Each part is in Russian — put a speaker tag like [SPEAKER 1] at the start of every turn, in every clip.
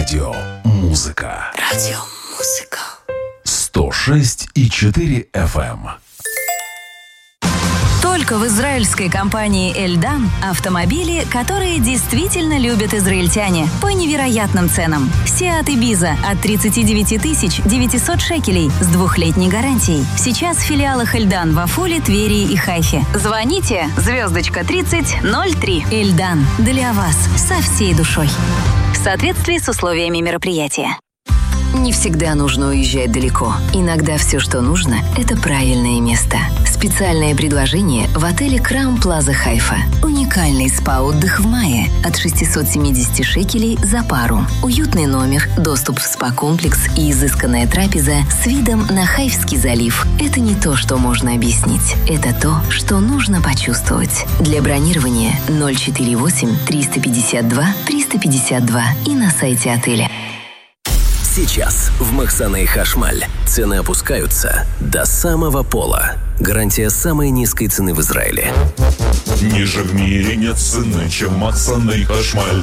[SPEAKER 1] Радиомузыка. 106,4 FM.
[SPEAKER 2] Только в израильской компании «Эльдан» автомобили, которые действительно любят израильтяне, по невероятным ценам. Seat Ibiza от 39 900 шекелей с 2-летней гарантией. Сейчас в филиалах «Эльдан» в Афуле, Твери и Хайфе. Звоните *3003. «Эльдан» для вас со всей душой. В соответствии с условиями мероприятия. Не всегда нужно уезжать далеко. Иногда все, что нужно, это правильное место. Специальное предложение в отеле Crown Plaza Хайфа. Уникальный спа-отдых в мае от 670 шекелей за пару. Уютный номер, доступ в спа-комплекс и изысканная трапеза с видом на Хайфский залив. Это не то, что можно объяснить. Это то, что нужно почувствовать. Для бронирования 048 352 352 и на сайте отеля.
[SPEAKER 3] Сейчас в Махсана Хашмаль цены опускаются до самого пола. Гарантия самой низкой цены в Израиле.
[SPEAKER 4] Ниже в мире нет цены, чем Махсана Хашмаль.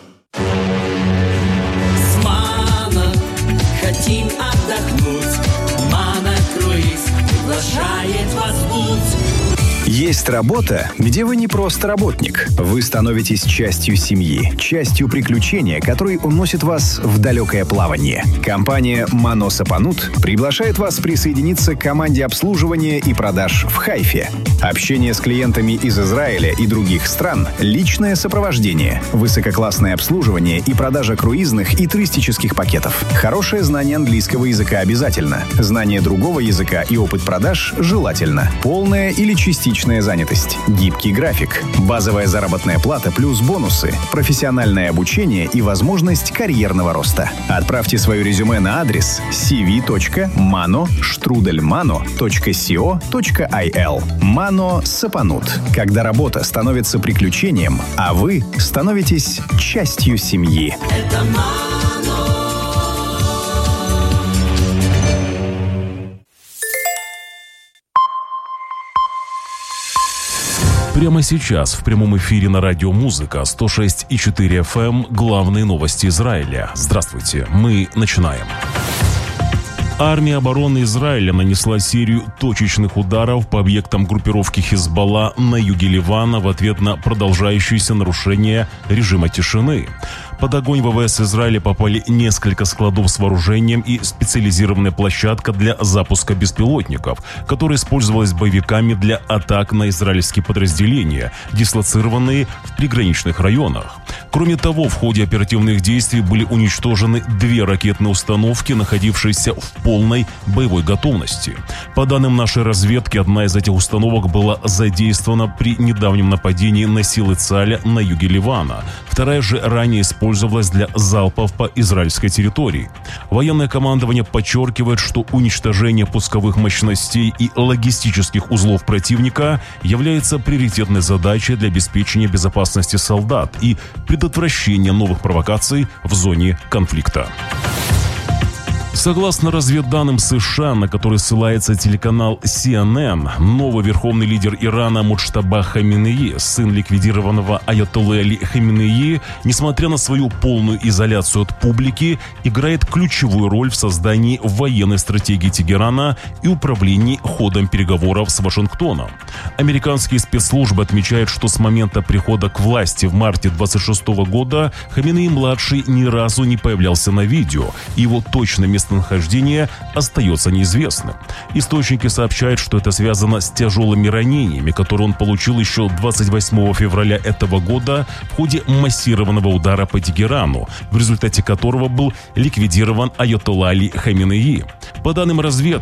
[SPEAKER 5] С Мано хотим отдохнуть. Мано круиз приглашает вас в путь.
[SPEAKER 6] Есть работа, где вы не просто работник. Вы становитесь частью семьи, частью приключения, который уносит вас в далекое плавание. Компания «Мано Сапанут» приглашает вас присоединиться к команде обслуживания и продаж в Хайфе. Общение с клиентами из Израиля и других стран, личное сопровождение, высококлассное обслуживание и продажа круизных и туристических пакетов. Хорошее знание английского языка обязательно. Знание другого языка и опыт продаж желательно. Полная или частичная занятость. Гибкий график. Базовая заработная плата плюс бонусы. Профессиональное обучение и возможность карьерного роста. Отправьте свое резюме на адрес cv.mano@mano.co.il. Мано Сапанут. Когда работа становится приключением, а вы становитесь частью семьи.
[SPEAKER 5] Это Мано.
[SPEAKER 1] Прямо сейчас в прямом эфире на радио «Музыка» 106,4 FM главные новости Израиля. Здравствуйте, мы начинаем. Армия обороны Израиля нанесла серию точечных ударов по объектам группировки Хизбалла на юге Ливана в ответ на продолжающееся нарушение режима тишины. Под огонь ВВС Израиля попали несколько складов с вооружением и специализированная площадка для запуска беспилотников, которая использовалась боевиками для атак на израильские подразделения, дислоцированные в приграничных районах. Кроме того, в ходе оперативных действий были уничтожены 2 ракетные установки, находившиеся в полной боевой готовности. По данным нашей разведки, одна из этих установок была задействована при недавнем нападении на силы ЦАЛя на юге Ливана. Вторая же ранее использовалась для залпов по израильской территории. Военное командование подчеркивает, что уничтожение пусковых мощностей и логистических узлов противника является приоритетной задачей для обеспечения безопасности солдат и предотвращения новых провокаций в зоне конфликта. Согласно разведданным США, на которые ссылается телеканал CNN, новый верховный лидер Ирана Муджтаба Хаминеи, сын ликвидированного аятоллы Али Хаминеи, несмотря на свою полную изоляцию от публики, играет ключевую роль в создании военной стратегии Тегерана и управлении ходом переговоров с Вашингтоном. Американские спецслужбы отмечают, что с момента прихода к власти в марте 26 года Хаминеи-младший ни разу не появлялся на видео, и его точное местонахождение остается неизвестным. Источники сообщают, что это связано с тяжелыми ранениями, которые он получил еще 28 февраля этого года в ходе массированного удара по Тегерану, в результате которого был ликвидирован аятолла Али Хаминеи. По данным разведки,